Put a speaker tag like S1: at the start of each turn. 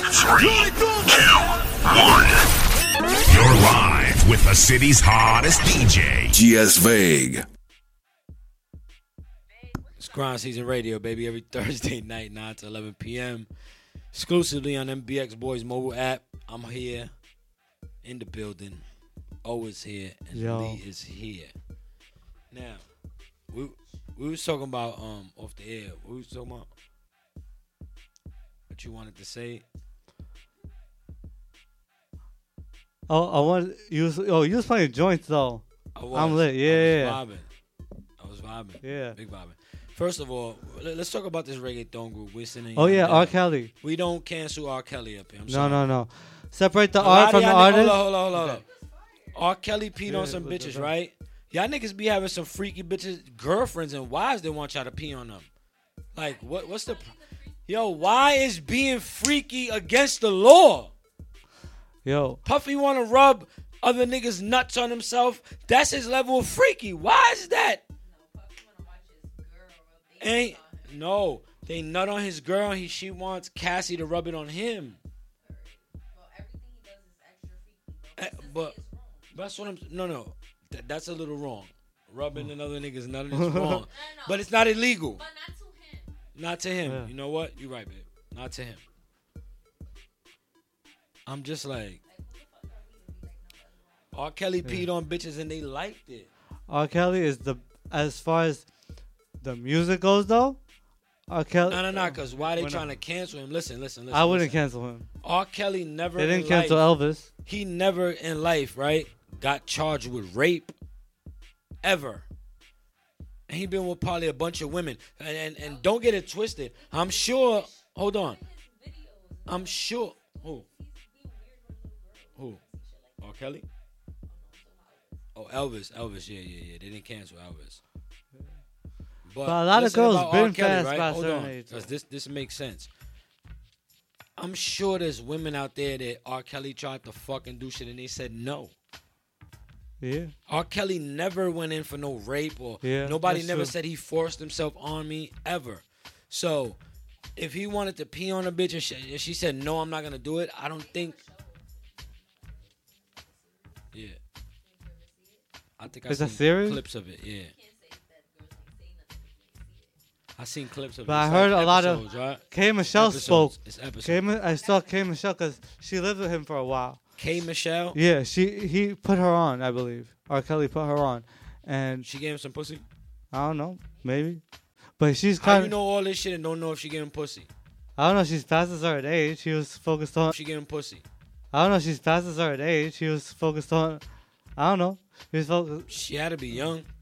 S1: 3, 2, 1. You're live with the city's hottest DJ,
S2: GS Vague.
S3: It's Grind Season Radio, baby, every Thursday night, 9 to 11 p.m. Exclusively on MBX Boys mobile app. I'm here in the building. Always here. And Lee is here. Now, we was talking about off the air. What was talking about? What you wanted to say?
S4: You was playing joints though. I'm lit. Yeah.
S3: I was vibing.
S4: Yeah.
S3: Big vibing. First of all, let's talk about this reggaeton group.
S4: R. Kelly.
S3: We don't cancel R. Kelly up here.
S4: No. Separate the art from the artist.
S3: Hold on. R. Kelly peed on some bitches, right? Y'all niggas be having some freaky bitches, girlfriends and wives that want y'all to pee on them. Like, what's the... Yo, why is being freaky against the law?
S4: Yo.
S3: Puffy want to rub other niggas' nuts on himself. That's his level of freaky. Why is that? No, they nut on his girl. She wants Cassie to rub it on him. But that's what I'm... No. That's a little wrong. Rubbing another nigga's nut is wrong. No. But it's not illegal.
S5: But
S3: not to him.
S4: Yeah.
S3: You know what? You're right, babe. Not to him. I'm just like... R. Kelly peed on bitches and they liked it.
S4: R. Kelly is as far as the music goes though, R. Kelly...
S3: No, because why they trying to cancel him? Listen.
S4: I wouldn't cancel him.
S3: R. Kelly never...
S4: They didn't cancel Elvis.
S3: He never in life, right, got charged with rape ever. And he been with probably a bunch of women. And don't get it twisted. I'm sure... Hold on. I'm sure... Who? R. Kelly? Oh, Elvis. Yeah. They didn't cancel Elvis.
S4: But a lot of girls been fast
S3: right?
S4: by a
S3: Hold
S4: certain
S3: on,
S4: age.
S3: because this makes sense. I'm sure there's women out there that R. Kelly tried to fucking do shit and they said no.
S4: Yeah.
S3: R. Kelly never went in for no rape or nobody never said he forced himself on me ever. So if he wanted to pee on a bitch and she said no, I'm not gonna do it, I don't think. Yeah. I think I seen clips of it. Yeah. I seen clips of it.
S4: But I heard a lot of...
S3: Right?
S4: K. Michelle spoke.
S3: It's episodes.
S4: I saw K. Michelle because she lived with him for a while.
S3: K. Michelle?
S4: Yeah, he put her on, I believe. R. Kelly put her on. And
S3: she gave him some pussy?
S4: I don't know. Maybe. But she's
S3: How
S4: kind of...
S3: you know all this shit and don't know if she gave him pussy?
S4: I don't know. She's past a certain age. She was focused on...
S3: She gave him pussy?
S4: I don't know. She's past a certain age. She was focused on... I don't know. She was focused...
S3: She had to be young.